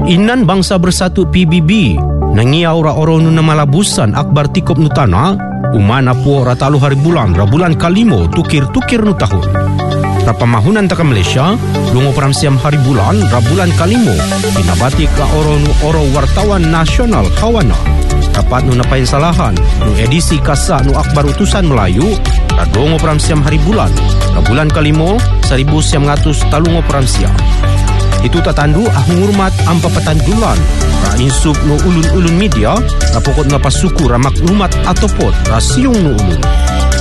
Inan Bangsa Bersatu PBB nangiau ra-oro nu namalabusan akbar tikop nu tanah umana puo ratalu hari bulan kalimo tukir-tukir nu tahun. Rapamahunan taka Malaysia lungo peramsiam hari bulan rabulan kalimo pinabati ka oro wartawan nasional kawana. Dapat nu napain salahan nu edisi kasa nu akbar utusan Melayu radongo peramsiam hari bulan rabulan kalimo 1900 talungo peramsiam. Itu tatandu ahungurmat ampa petandulan ra insub nu ulun-ulun media ra pokok na pasuku ra maklumat atau pot ra siung nu ulun.